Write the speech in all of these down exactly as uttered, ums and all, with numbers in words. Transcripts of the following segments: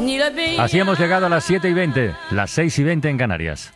Así hemos llegado a las siete y veinte, las seis y veinte en Canarias.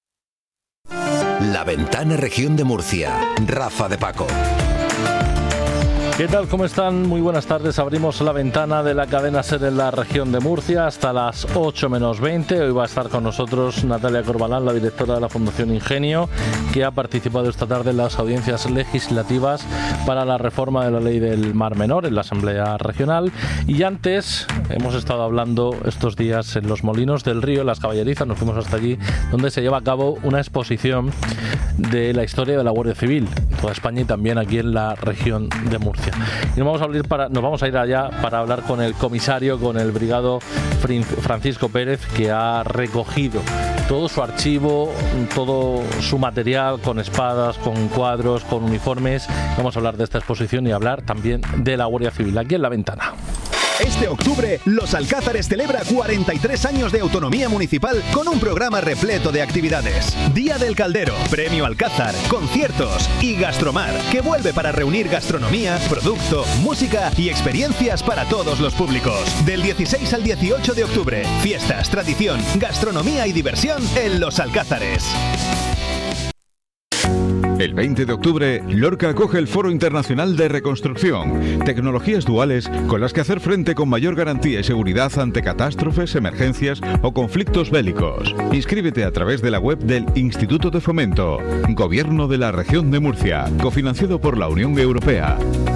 La Ventana Región de Murcia. Rafa de Paco. ¿Qué tal? ¿Cómo están? Muy buenas tardes. Abrimos la ventana de la cadena SER en la región de Murcia hasta las ocho menos veinte. Hoy va a estar con nosotros Natalia Corbalán, la directora de la Fundación Ingenio, que ha participado esta tarde en las audiencias legislativas para la reforma de la ley del Mar Menor en la Asamblea Regional. Y antes hemos estado hablando estos días en los Molinos del Río, en las Caballerizas, nos fuimos hasta allí, donde se lleva a cabo una exposición de la historia de la Guardia Civil en toda España y también aquí en la región de Murcia. Y nos vamos a abrir para, nos vamos a ir allá para hablar con el comisario, con el brigado Francisco Pérez, que ha recogido todo su archivo, todo su material, con espadas, con cuadros, con uniformes. Vamos a hablar de esta exposición y hablar también de la Guardia Civil, aquí en La Ventana. Este octubre, Los Alcázares celebra cuarenta y tres años de autonomía municipal con un programa repleto de actividades. Día del Caldero, Premio Alcázar, conciertos y Gastromar, que vuelve para reunir gastronomía, producto, música y experiencias para todos los públicos. Del dieciséis al dieciocho de octubre, fiestas, tradición, gastronomía y diversión en Los Alcázares. El veinte de octubre, Lorca acoge el Foro Internacional de Reconstrucción, tecnologías duales con las que hacer frente con mayor garantía y seguridad ante catástrofes, emergencias o conflictos bélicos. Inscríbete a través de la web del Instituto de Fomento, Gobierno de la Región de Murcia, cofinanciado por la Unión Europea.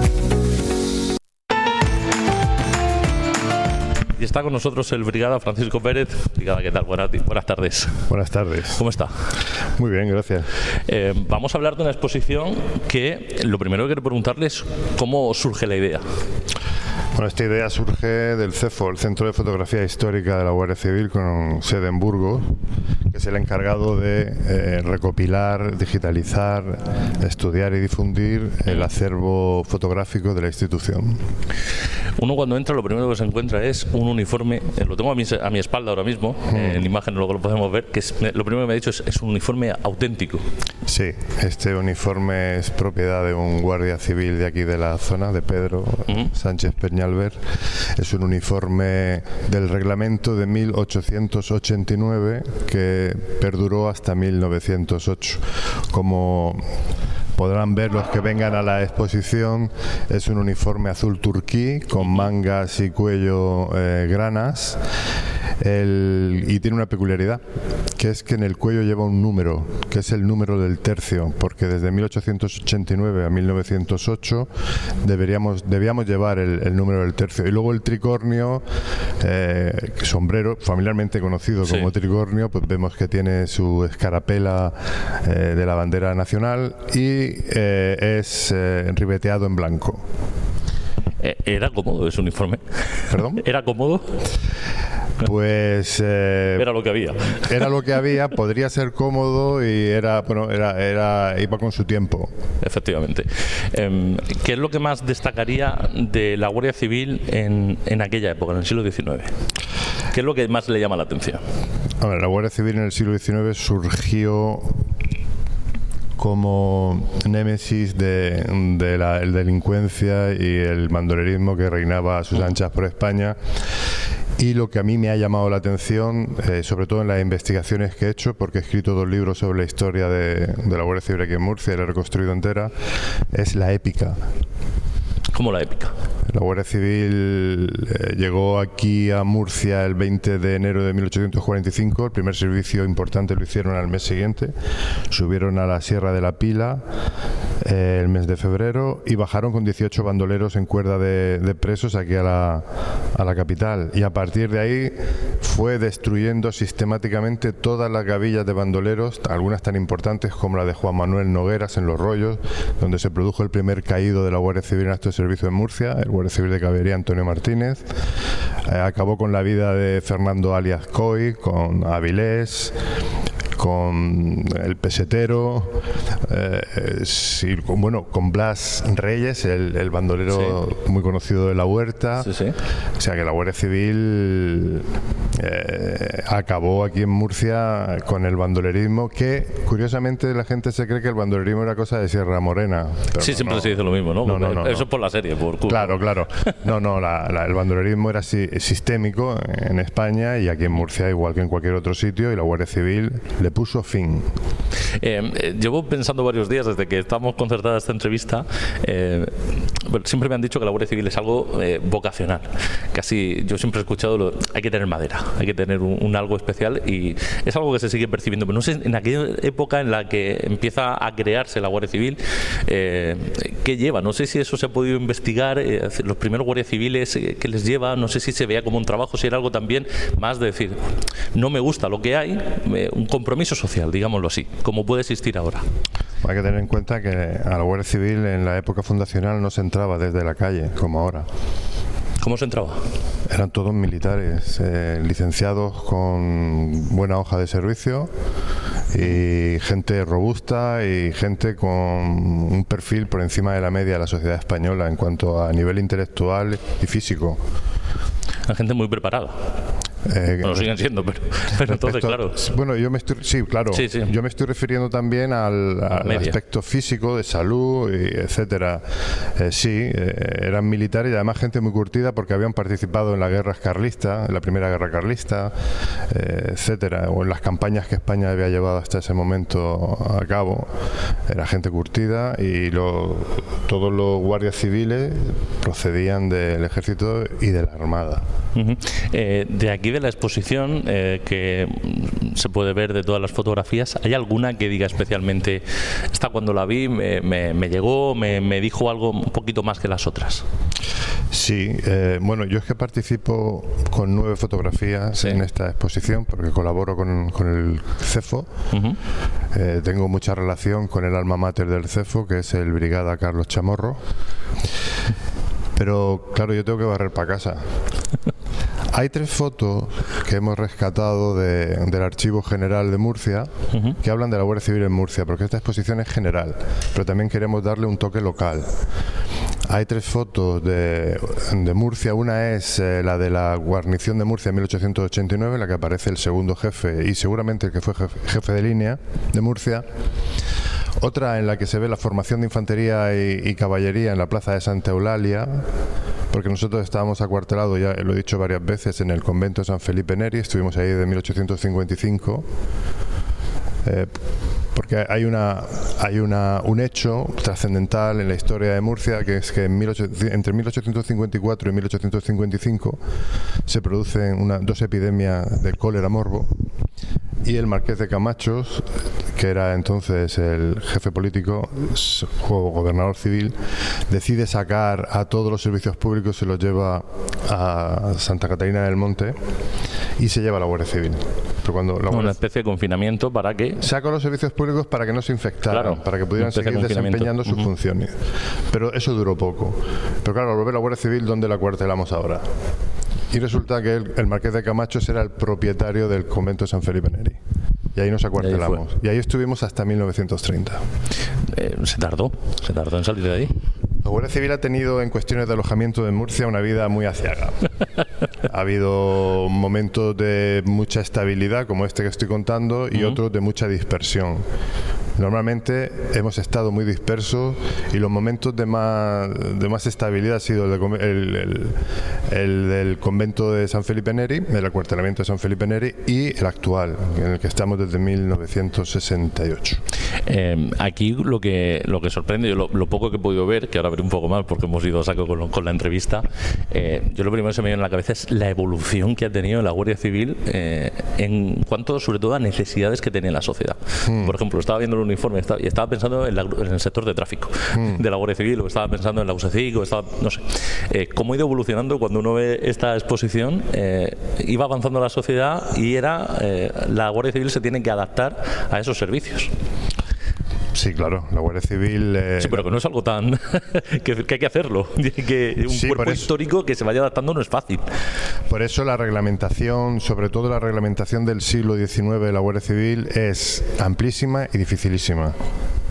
Y está con nosotros el brigada Francisco Pérez. Brigada, ¿qué tal? Buenas, buenas tardes. Buenas tardes. ¿Cómo está? Muy bien, gracias. Eh, vamos a hablar de una exposición que lo primero que quiero preguntarle es cómo surge la idea. Bueno, esta idea surge del CEFO, el Centro de Fotografía Histórica de la Guardia Civil, con sede en Burgos, que es el encargado de eh, recopilar, digitalizar, estudiar y difundir el acervo fotográfico de la institución. Uno cuando entra lo primero que se encuentra es un uniforme, eh, lo tengo a mi, a mi espalda ahora mismo, mm. eh, en imagen luego lo podemos ver, que es, lo primero que me ha dicho es, es un uniforme auténtico. Sí, este uniforme es propiedad de un guardia civil de aquí de la zona, de Pedro mm. Sánchez Peñalver. Es un uniforme del reglamento de mil ochocientos ochenta y nueve que perduró hasta mil novecientos ocho. Como podrán ver los que vengan a la exposición, es un uniforme azul turquí con mangas y cuello eh, granas. El, y tiene una peculiaridad, que es que en el cuello lleva un número, que es el número del tercio, porque desde mil ochocientos ochenta y nueve a mil novecientos ocho deberíamos, debíamos llevar el, el número del tercio. Y luego el tricornio, eh, sombrero, familiarmente conocido como sí. tricornio, pues vemos que tiene su escarapela eh, de la bandera nacional y eh, es eh, ribeteado en blanco. ¿Era cómodo ese uniforme? ¿Perdón? ¿Era cómodo? Pues eh, era lo que había. Era lo que había, podría ser cómodo y era, bueno, era, era iba con su tiempo. Efectivamente. Eh, ¿Qué es lo que más destacaría de la Guardia Civil en, en aquella época, en el siglo diecinueve? ¿Qué es lo que más le llama la atención? A ver, la Guardia Civil en el siglo diecinueve surgió como némesis de, de la el delincuencia y el bandolerismo que reinaba a sus anchas por España. Y lo que a mí me ha llamado la atención, eh, sobre todo en las investigaciones que he hecho, porque he escrito dos libros sobre la historia de, de la Guardia Civil aquí en Murcia y la he reconstruido entera, es la épica. ¿Cómo la épica? La Guardia Civil eh, llegó aquí a Murcia el veinte de enero de mil ochocientos cuarenta y cinco. El primer servicio importante lo hicieron al mes siguiente. Subieron a la Sierra de la Pila eh, el mes de febrero y bajaron con dieciocho bandoleros en cuerda de, de presos aquí a la, a la capital. Y a partir de ahí fue destruyendo sistemáticamente todas las gavillas de bandoleros, algunas tan importantes como la de Juan Manuel Nogueras en Los Rollos, donde se produjo el primer caído de la Guardia Civil en acto de servicio en Murcia, el Guardia Civil de Caballería Antonio Martínez. Eh, acabó con la vida de Fernando alias Coy, con Avilés, con el pesetero, eh, sí, con, bueno, con Blas Reyes, el, el bandolero sí. muy conocido de la Huerta. Sí, sí. O sea que la Guardia Civil eh, acabó aquí en Murcia con el bandolerismo, que curiosamente la gente se cree que el bandolerismo era cosa de Sierra Morena. Sí, no, siempre no. se dice lo mismo, ¿no? No, no, no, Eso no. es por la serie, por Cuba. Claro, claro. No, no, la, la, el bandolerismo era si, sistémico en España y aquí en Murcia, igual que en cualquier otro sitio, y la Guardia Civil le puso fin. Eh, eh, llevo pensando varios días desde que estamos concertada esta entrevista. Eh, bueno, siempre me han dicho que la Guardia Civil es algo eh, vocacional. Casi yo siempre he escuchado lo, hay que tener madera, hay que tener un, un algo especial, y es algo que se sigue percibiendo. Pero no sé, en aquella época en la que empieza a crearse la Guardia Civil, eh, ¿qué lleva? No sé si eso se ha podido investigar. Eh, los primeros guardias civiles, eh, ¿qué les lleva? No sé si se veía como un trabajo, si era algo también más de decir, no me gusta lo que hay, eh, un compromiso social, digámoslo así, como puede existir ahora. Hay que tener en cuenta que a la Guardia Civil en la época fundacional no se entraba desde la calle, como ahora. ¿Cómo se entraba? Eran todos militares, eh, licenciados con buena hoja de servicio y gente robusta y gente con un perfil por encima de la media de la sociedad española en cuanto a nivel intelectual y físico. La gente muy preparada. Eh, bueno, siguen siendo, pero, pero entonces, claro. Bueno, yo me estoy, sí, claro. Sí, sí. Yo me estoy refiriendo también al, al aspecto físico, de salud, y etcétera. Eh, sí, eh, eran militares y además gente muy curtida porque habían participado en la guerra carlista, en la primera guerra carlista, eh, etcétera, o en las campañas que España había llevado hasta ese momento a cabo. Era gente curtida y lo, todos los guardias civiles procedían del ejército y de la armada. Uh-huh. Eh, de aquí de la exposición eh, que se puede ver de todas las fotografías, ¿hay alguna que diga especialmente, esta cuando la vi me, me, me llegó, me, me dijo algo un poquito más que las otras? Sí, eh, bueno, yo es que participo con nueve fotografías sí. en esta exposición porque colaboro con, con el CEFO. Uh-huh. eh, tengo mucha relación con el alma mater del CEFO, que es el Brigada Carlos Chamorro. Pero claro, yo tengo que barrer para casa. Hay tres fotos que hemos rescatado de, del Archivo General de Murcia uh-huh. que hablan de la Guardia Civil en Murcia, porque esta exposición es general, pero también queremos darle un toque local. Hay tres fotos de, de Murcia. Una es eh, la de la guarnición de Murcia en mil ochocientos ochenta y nueve, en la que aparece el segundo jefe y seguramente el que fue jefe, jefe de línea de Murcia. Otra en la que se ve la formación de infantería y, y caballería en la plaza de Santa Eulalia, porque nosotros estábamos acuartelados, ya lo he dicho varias veces, en el convento de San Felipe Neri. Estuvimos ahí de mil ochocientos cincuenta y cinco. Eh, porque hay una hay una un hecho trascendental en la historia de Murcia, que es que en entre mil ochocientos cincuenta y cuatro y mil ochocientos cincuenta y cinco se producen una, dos epidemias de cólera morbo, y el marqués de Camachos, que era entonces el jefe político o gobernador civil, decide sacar a todos los servicios públicos, se los lleva a Santa Catarina del Monte y se lleva a la Guardia Civil. Pero cuando la Guardia... Una especie de confinamiento para que... Saca los servicios públicos para que no se infectaran, claro, para que pudieran seguir de desempeñando sus uh-huh. funciones. Pero eso duró poco. Pero claro, al volver a la Guardia Civil, ¿dónde la cuartelamos ahora? Y resulta que el, el marqués de Camachos era el propietario del convento de San Felipe Neri. Y ahí nos acuartelamos. Y ahí, y ahí estuvimos hasta mil novecientos treinta. Eh, se tardó, se tardó en salir de ahí. La Guardia Civil ha tenido en cuestiones de alojamiento en Murcia una vida muy aciaga. Ha habido momentos de mucha estabilidad, como este que estoy contando, y uh-huh. otros de mucha dispersión. Normalmente hemos estado muy dispersos y los momentos de más, de más estabilidad ha sido el, de, el, el, el del convento de San Felipe Neri, el acuartelamiento de San Felipe Neri, y el actual, en el que estamos desde mil novecientos sesenta y ocho. Eh, aquí lo que lo que sorprende, yo lo, lo poco que he podido ver, que ahora veré un poco más porque hemos ido a saco con, con la entrevista, eh, yo lo primero que se me viene en la cabeza es la evolución que ha tenido la Guardia Civil eh, en cuanto sobre todo a necesidades que tenía la sociedad. Mm. Por ejemplo, estaba viendo el uniforme estaba, y estaba pensando en, la, en el sector de tráfico mm. de la Guardia Civil, o estaba pensando en la U S C I C, o estaba, no sé, eh, cómo ha ido evolucionando cuando uno ve esta exposición. Eh, iba avanzando la sociedad y era eh, la Guardia Civil se tiene que adaptar a esos servicios. Sí, claro, la Guardia Civil... Eh, sí, pero que no es algo tan... que, que hay que hacerlo. Que un sí, cuerpo histórico que se vaya adaptando no es fácil. Por eso la reglamentación, sobre todo la reglamentación del siglo diecinueve de la Guardia Civil, es amplísima y dificilísima.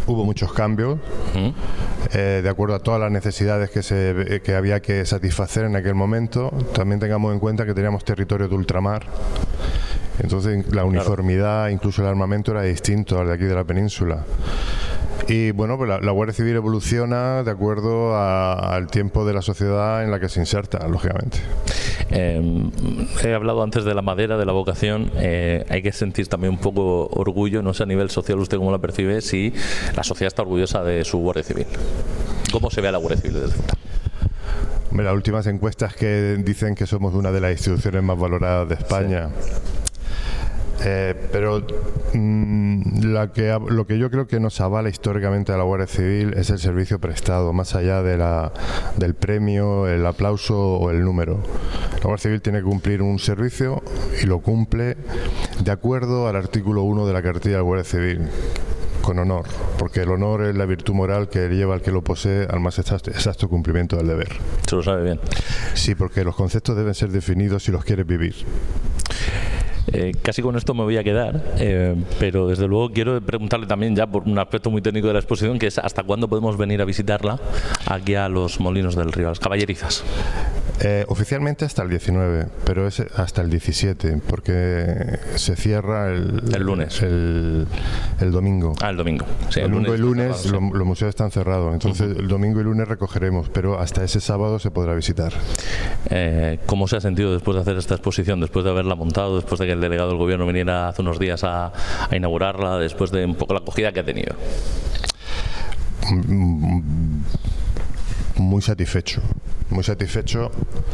hubo muchos cambios, uh-huh. eh, de acuerdo a todas las necesidades que, se, que había que satisfacer en aquel momento. También tengamos en cuenta que teníamos territorio de ultramar. Entonces la uniformidad, claro, incluso el armamento era distinto al de aquí de la península. Y bueno, pues la, la Guardia Civil evoluciona de acuerdo a, al tiempo de la sociedad en la que se inserta, lógicamente. Eh, he hablado antes de la madera, de la vocación. Eh, hay que sentir también un poco orgullo, no sé a nivel social usted cómo la percibe, si la sociedad está orgullosa de su Guardia Civil. ¿Cómo se ve a la Guardia Civil desde Ceuta? Las últimas encuestas que dicen que somos una de las instituciones más valoradas de España. Sí. Eh, pero mmm, la que, lo que yo creo que nos avala históricamente a la Guardia Civil es el servicio prestado, más allá de la, del premio, el aplauso o el número. La Guardia Civil tiene que cumplir un servicio y lo cumple de acuerdo al artículo uno de la cartilla de la Guardia Civil, con honor, porque el honor es la virtud moral que lleva al que lo posee al más exacto, exacto cumplimiento del deber. Se lo sabe bien. Sí, porque los conceptos deben ser definidos si los quieres vivir. Eh, casi con esto me voy a quedar, eh, pero desde luego quiero preguntarle también ya por un aspecto muy técnico de la exposición, que es hasta cuándo podemos venir a visitarla aquí a los Molinos del Río, a las Caballerizas. Eh, oficialmente hasta el diecinueve, pero es hasta el diecisiete, porque se cierra el, el lunes, el, el domingo. Ah, el domingo. Sí, el, el domingo y lunes cerrado, sí. lo, los museos están cerrados, entonces uh-huh. el domingo y lunes recogeremos, pero hasta ese sábado se podrá visitar. Eh, ¿Cómo se ha sentido después de hacer esta exposición, después de haberla montado, después de que el delegado del gobierno viniera hace unos días a, a inaugurarla, después de un poco la acogida que ha tenido? Muy satisfecho, muy satisfecho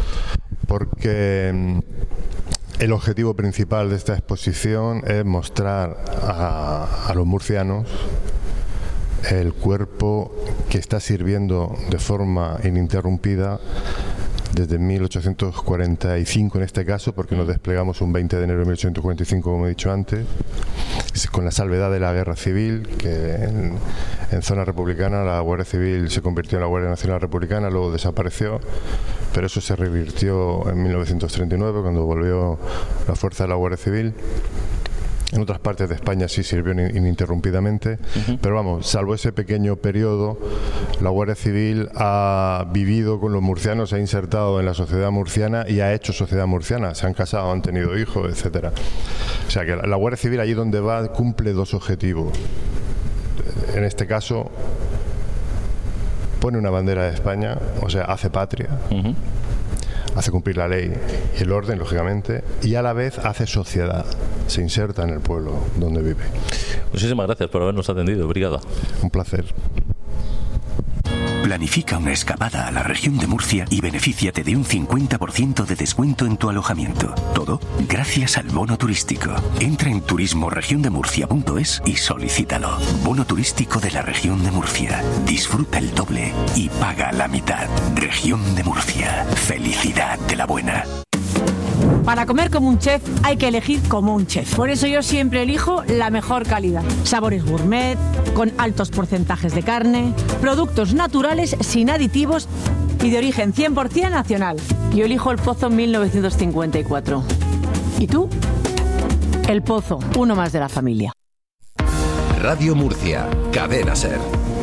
porque el objetivo principal de esta exposición es mostrar a, a los murcianos el cuerpo que está sirviendo de forma ininterrumpida desde mil ochocientos cuarenta y cinco en este caso, porque nos desplegamos un veinte de enero de mil ochocientos cuarenta y cinco, como he dicho antes, con la salvedad de la Guerra Civil, que en, en zona republicana la Guardia Civil se convirtió en la Guardia Nacional Republicana, luego desapareció, pero eso se revirtió en mil novecientos treinta y nueve, cuando volvió la fuerza de la Guardia Civil. En otras partes de España sí sirvió ininterrumpidamente, uh-huh. pero vamos, salvo ese pequeño periodo, la Guardia Civil ha vivido con los murcianos, se ha insertado en la sociedad murciana y ha hecho sociedad murciana, se han casado, han tenido hijos, etcétera. O sea que la Guardia Civil allí donde va cumple dos objetivos. En este caso, pone una bandera de España, o sea, hace patria. Uh-huh. Hace cumplir la ley y el orden, lógicamente, y a la vez hace sociedad, se inserta en el pueblo donde vive. Muchísimas gracias por habernos atendido, brigada. Un placer. Planifica una escapada a la región de Murcia y benefíciate de un cincuenta por ciento de descuento en tu alojamiento. Todo gracias al bono turístico. Entra en turismo región de murcia punto es y solicítalo. Bono turístico de la región de Murcia. Disfruta el doble y paga la mitad. Región de Murcia. Felicidad de la buena. Para comer como un chef hay que elegir como un chef. Por eso yo siempre elijo la mejor calidad. Sabores gourmet, con altos porcentajes de carne, productos naturales sin aditivos y de origen cien por ciento nacional. Yo elijo El Pozo mil novecientos cincuenta y cuatro. ¿Y tú? El Pozo, uno más de la familia. Radio Murcia, Cadena SER.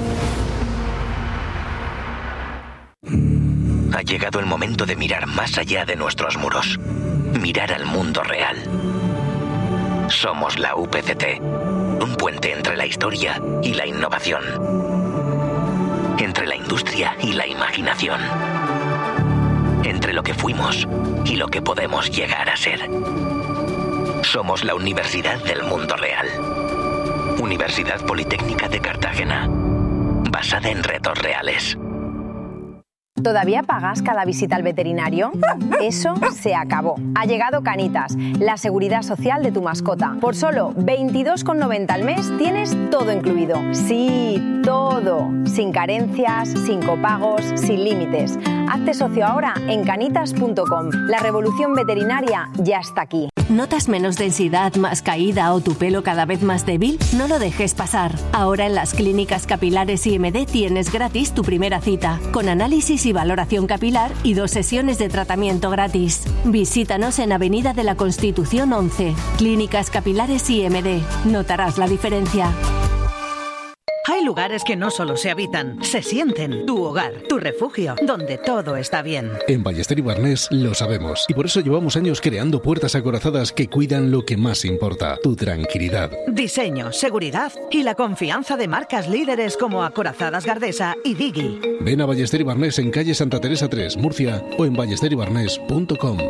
Ha llegado el momento de mirar más allá de nuestros muros. Mirar al mundo real. Somos la U P C T, un puente entre la historia y la innovación, entre la industria y la imaginación, entre lo que fuimos y lo que podemos llegar a ser. Somos la Universidad del Mundo Real. Universidad Politécnica de Cartagena, basada en retos reales. ¿Todavía pagas cada visita al veterinario? Eso se acabó. Ha llegado Canitas, la seguridad social de tu mascota. Por solo veintidós con noventa al mes tienes todo incluido. Sí, todo. Sin carencias, sin copagos, sin límites. Hazte socio ahora en canitas punto com. La revolución veterinaria ya está aquí. ¿Notas menos densidad, más caída o tu pelo cada vez más débil? No lo dejes pasar. Ahora en las clínicas capilares I M D tienes gratis tu primera cita, con análisis y valoración capilar y dos sesiones de tratamiento gratis. Visítanos en Avenida de la Constitución once. Clínicas Capilares I M D. Notarás la diferencia. Hay lugares que no solo se habitan, se sienten. Tu hogar, tu refugio, donde todo está bien. En Ballester y Barnés lo sabemos y por eso llevamos años creando puertas acorazadas que cuidan lo que más importa, tu tranquilidad. Diseño, seguridad y la confianza de marcas líderes como Acorazadas Gardesa y Digi. Ven a Ballester y Barnés en calle Santa Teresa tres, Murcia o en ballester y barnés punto com.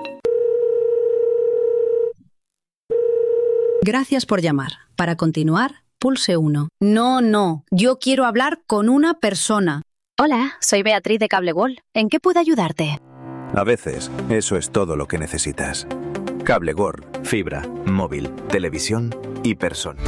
Gracias por llamar. Para continuar, pulse uno. No, no. Yo quiero hablar con una persona. Hola, soy Beatriz de Cable World. ¿En qué puedo ayudarte? A veces, eso es todo lo que necesitas. Cable World, fibra, móvil, televisión y persona.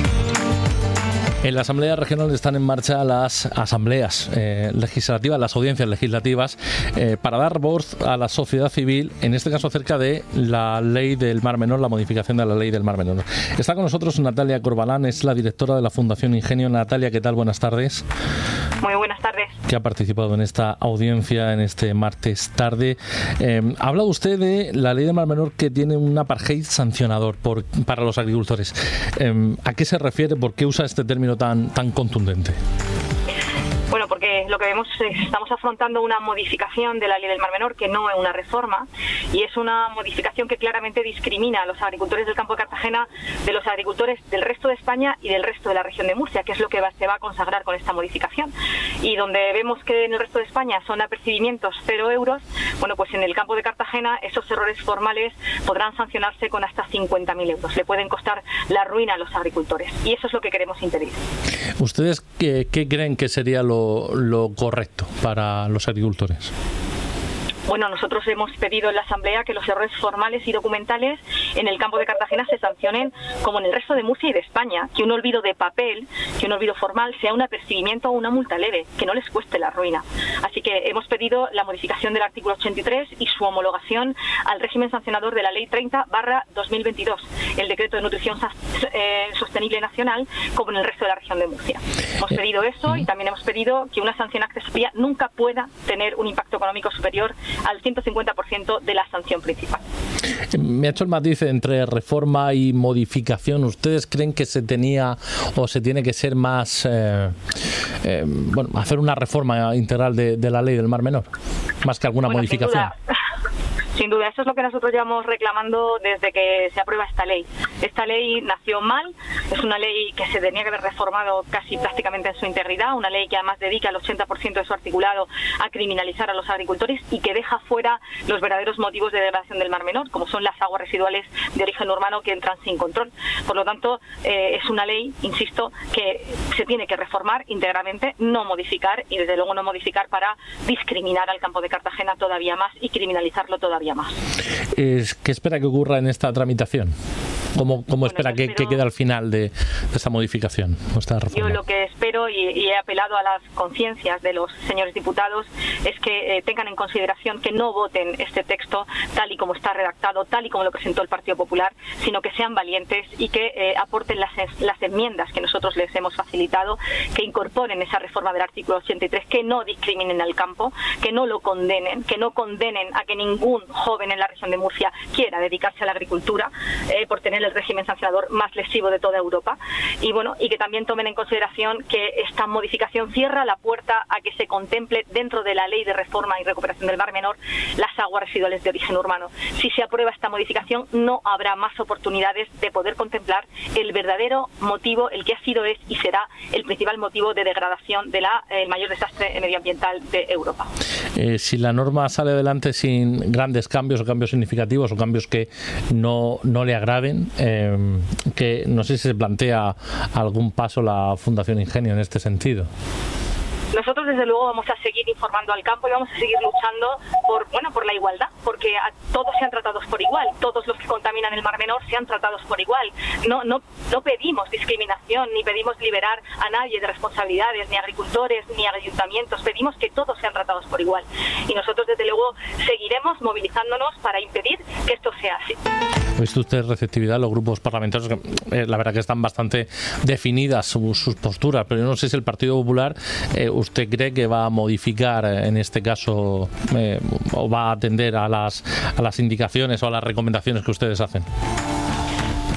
En la Asamblea Regional están en marcha las asambleas eh, legislativas, las audiencias legislativas, eh, para dar voz a la sociedad civil, en este caso acerca de la ley del Mar Menor, la modificación de la ley del Mar Menor. Está con nosotros Natalia Corbalán, es la directora de la Fundación Ingenio. Natalia, ¿qué tal? Buenas tardes. Muy buenas tardes. Que ha participado en esta audiencia en este martes tarde. Eh, ha hablado usted de la ley del Mar Menor que tiene un apartheid sancionador por, para los agricultores. Eh, ¿A qué se refiere? ¿Por qué usa este término tan, tan contundente? Bueno, porque lo que vemos es que estamos afrontando una modificación de la ley del Mar Menor que no es una reforma, y es una modificación que claramente discrimina a los agricultores del campo de Cartagena de los agricultores del resto de España y del resto de la región de Murcia, que es lo que va, se va a consagrar con esta modificación. Y donde vemos que en el resto de España son apercibimientos cero euros, bueno, pues en el campo de Cartagena esos errores formales podrán sancionarse con hasta cincuenta mil euros. Le pueden costar la ruina a los agricultores, y eso es lo que queremos impedir. ¿Ustedes qué, qué creen que sería lo lo correcto para los agricultores? Bueno, nosotros hemos pedido en la Asamblea que los errores formales y documentales en el campo de Cartagena se sancionen como en el resto de Murcia y de España, que un olvido de papel, que un olvido formal sea un apercibimiento o una multa leve, que no les cueste la ruina. Así que hemos pedido la modificación del artículo ochenta y tres y su homologación al régimen sancionador de la Ley treinta barra dos mil veintidós, el Decreto de Nutrición eh, Sostenible Nacional, como en el resto de la región de Murcia. Hemos pedido eso y también hemos pedido que una sanción accesoria nunca pueda tener un impacto económico superior al ciento cincuenta por ciento de la sanción principal. Me ha hecho el matiz entre reforma y modificación. ¿Ustedes creen que se tenía o se tiene que ser más, eh, eh, bueno, hacer una reforma integral de, de la ley del Mar Menor, más que alguna bueno, modificación? Sin duda. Sin duda, eso es lo que nosotros llevamos reclamando desde que se aprueba esta ley. Esta ley nació mal, es una ley que se tenía que haber reformado casi prácticamente en su integridad, una ley que además dedica el ochenta por ciento de su articulado a criminalizar a los agricultores y que deja fuera los verdaderos motivos de degradación del Mar Menor, como son las aguas residuales de origen urbano que entran sin control. Por lo tanto, eh, es una ley, insisto, que se tiene que reformar íntegramente, no modificar, y desde luego no modificar para discriminar al campo de Cartagena todavía más y criminalizarlo todavía más. ¿Qué espera que ocurra en esta tramitación? ¿Cómo, cómo bueno, espera que, que quede al final de, de esta modificación, esta reforma? Yo lo que espero, y, y he apelado a las conciencias de los señores diputados, es que eh, tengan en consideración que no voten este texto tal y como está redactado, tal y como lo presentó el Partido Popular, sino que sean valientes y que eh, aporten las, las enmiendas que nosotros les hemos facilitado, que incorporen esa reforma del artículo ochenta y tres, que no discriminen al campo, que no lo condenen, que no condenen a que ningún joven en la región de Murcia quiera dedicarse a la agricultura eh, por tener el régimen sancionador más lesivo de toda Europa, y bueno, y que también tomen en consideración que esta modificación cierra la puerta a que se contemple dentro de la Ley de Reforma y Recuperación del Mar Menor las aguas residuales de origen urbano. Si se aprueba esta modificación, no habrá más oportunidades de poder contemplar el verdadero motivo, el que ha sido, es y será el principal motivo de degradación del de mayor desastre medioambiental de Europa. Eh, si la norma sale adelante sin grandes cambios o cambios significativos o cambios que no, no le agraden, Eh, que no sé si se plantea algún paso la Fundación Ingenio en este sentido. Nosotros desde luego vamos a seguir informando al campo y vamos a seguir luchando por, bueno, por la igualdad, porque a todos sean tratados por igual, todos los que contaminan el Mar Menor sean tratados por igual. No, no, no pedimos discriminación, ni pedimos liberar a nadie de responsabilidades, ni agricultores, ni ayuntamientos, pedimos que todos sean tratados por igual. Y nosotros desde luego seguiremos movilizándonos para impedir que esto sea así. ¿Ha visto usted receptividad? Los grupos parlamentarios, que eh, la verdad que están bastante definidas sus, sus posturas, pero yo no sé si el Partido Popular eh, ¿usted cree que va a modificar en este caso eh, o va a atender a las, a las indicaciones o a las recomendaciones que ustedes hacen?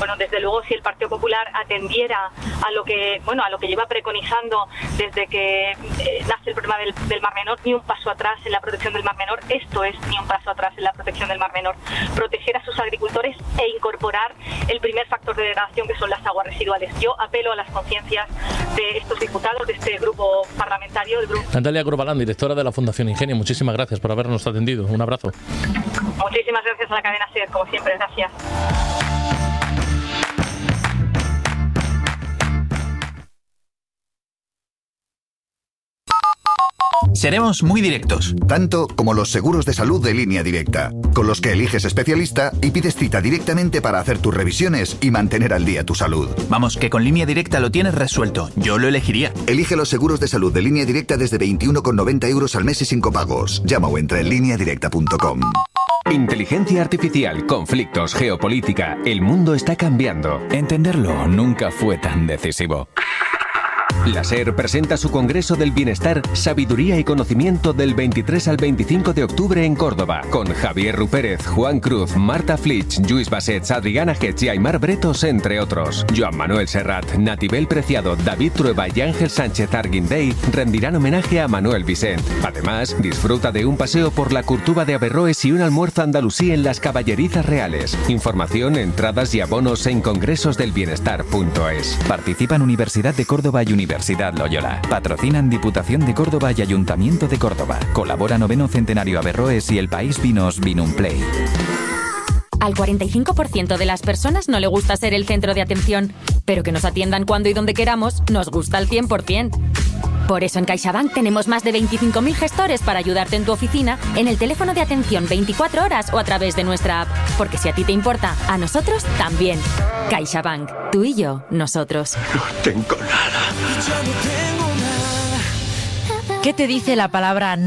bueno, desde luego si el Partido Popular atendiera a lo que, bueno, a lo que lleva preconizando desde que eh, nace el problema del, del Mar Menor, ni un paso atrás en la protección del Mar Menor, esto es ni un paso atrás en la protección del Mar Menor, proteger a sus agricultores e incorporar el primer factor de degradación, que son las aguas residuales. Yo apelo a las conciencias de estos diputados, de este grupo parlamentario. Del grupo. Natalia Corbalán, directora de la Fundación Ingenio, muchísimas gracias por habernos atendido. Un abrazo. Muchísimas gracias a la cadena SER, como siempre, gracias. Seremos muy directos. Tanto como los seguros de salud de Línea Directa, con los que eliges especialista y pides cita directamente para hacer tus revisiones y mantener al día tu salud. Vamos, que con Línea Directa lo tienes resuelto. Yo lo elegiría. Elige los seguros de salud de Línea Directa desde veintiuno con noventa euros al mes y sin copagos. Llama o entra en línea directa punto com. Inteligencia artificial, conflictos, geopolítica. El mundo está cambiando. Entenderlo nunca fue tan decisivo. La SER presenta su Congreso del Bienestar, Sabiduría y Conocimiento del veintitrés al veinticinco de octubre en Córdoba, con Javier Rupérez, Juan Cruz, Marta Flitsch, Lluís Bassets, Adriana Getz y Aymar Bretos, entre otros. Joan Manuel Serrat, Natibel Preciado, David Trueba y Ángel Sánchez Arguindey rendirán homenaje a Manuel Vicent. Además, disfruta de un paseo por la Curtuba de Averroes y un almuerzo andalusí en las Caballerizas Reales. Información, entradas y abonos en congresosdelbienestar punto es. Participan Universidad de Córdoba y Universidad Loyola. Patrocinan Diputación de Córdoba y Ayuntamiento de Córdoba. Colabora Noveno Centenario Averroes y El País Vinos Vinumplay. Al cuarenta y cinco por ciento de las personas no le gusta ser el centro de atención, pero que nos atiendan cuando y donde queramos nos gusta al cien por ciento. Por eso en CaixaBank tenemos más de veinticinco mil gestores para ayudarte en tu oficina, en el teléfono de atención veinticuatro horas o a través de nuestra app. Porque si a ti te importa, a nosotros también. CaixaBank. Tú y yo, nosotros. No tengo nada. ¿Qué te dice la palabra